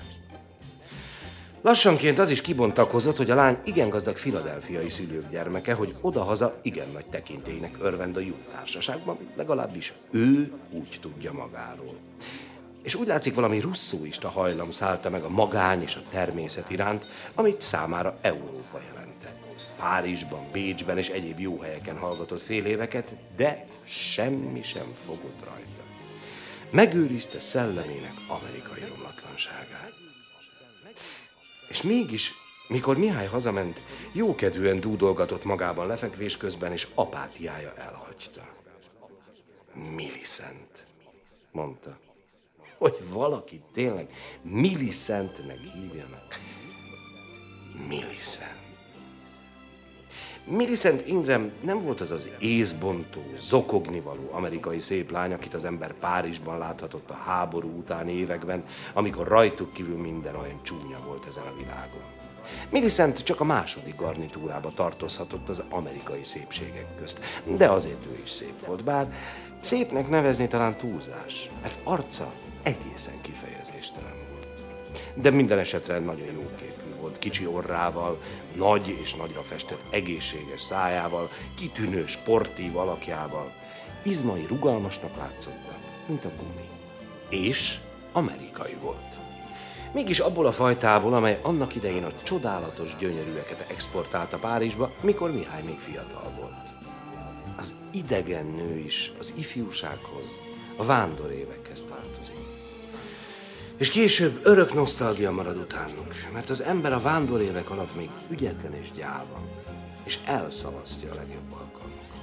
S1: Lassanként az is kibontakozott, hogy a lány igen gazdag philadelphiai szülők gyermeke, hogy odahaza igen nagy tekintélynek örvend a jó társaságban, legalábbis ő úgy tudja magáról. És úgy látszik, valami russzóista hajlam szállta meg a magány és a természet iránt, amit számára Európa jelentett. Párizsban, Bécsben és egyéb jó helyeken hallgatott fél éveket, de semmi sem fogott rajta. Megőrizte szellemének amerikai romlatlanságát. És mégis, mikor Mihály hazament, jókedvűen dúdolgatott magában lefekvés közben, és apátiája elhagyta. Millicent, mondta. Hogy valaki tényleg Millicentnek hívjanak. Millicent. Millicent Ingram nem volt az az észbontó, zokognivaló amerikai szép lány, akit az ember Párizsban láthatott a háború utáni években, amikor rajtuk kívül minden olyan csúnya volt ezen a világon. Millicent csak a második garnitúrába tartozhatott az amerikai szépségek közt, de azért ő is szép volt, bár szépnek nevezni talán túlzás, mert arca egészen kifejezéstelen volt. De minden esetre nagyon jóképű volt, kicsi orrával, nagy és nagyra festett egészséges szájával, kitűnő sportív alakjával. Izmai rugalmasnak látszottak, mint a gumi. És amerikai volt. Mégis abból a fajtából, amely annak idején a csodálatos gyönyörűeket exportálta Párizsba, mikor Mihály még fiatal volt. Az idegen nő is az ifjúsághoz, a vándorévekhez tartozik. És később örök nosztalgia marad utánuk, mert az ember a vándorévek alatt még ügyetlen és gyáva, és elszalasztja a legjobb alkalmakat.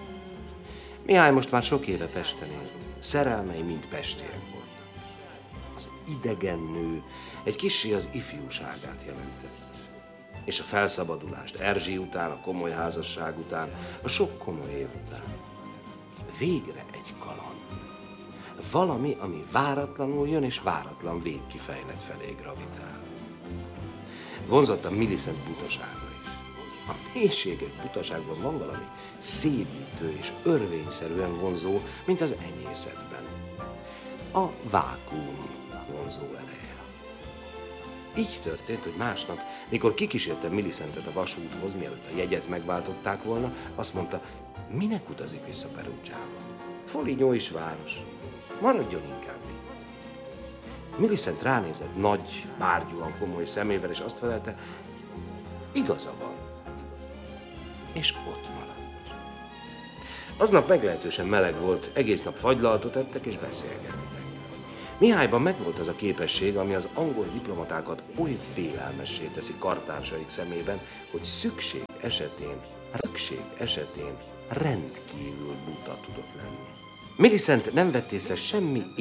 S1: Mihály most már sok éve Pesten élt, szerelmei mind pestiek voltak. Az idegen nő egy kissé az ifjúságát jelentett. és a felszabadulást Erzsi után, a komoly házasság után, a sok komoly év után. Végre egy kaland. Valami, ami váratlanul jön, és váratlan végkifejlet felé gravitál. Vonzott a Millicent butasága is. A mélységek butaságban van valami szédítő és örvényszerűen vonzó, mint az enyészetben. A vákuum vonzó ereje. Így történt, hogy másnap, mikor kikísérte Millicentet a vasúthoz, mielőtt a jegyet megváltották volna, azt mondta, minek utazik vissza Perugiába? Foligno is város. Maradjon inkább itt. Millicent ránézett nagy, bárgyúan komoly szemével, és azt felelte, igaza van. És ott maradt. Aznap meglehetősen meleg volt, egész nap fagylaltot ettek és beszélgettek. Mihályban megvolt az a képesség, ami az angol diplomatákat oly félelmessé teszi kartársaik szemében, hogy szükség esetén, szükség esetén rendkívül buta tudott lenni. Millicent nem vett észre semmi